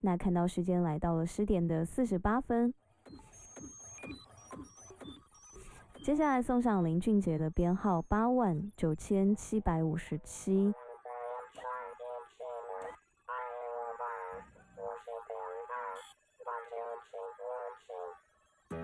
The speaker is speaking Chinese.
那看到时间来到了10点的48分。接下来送上林俊杰的编号89757。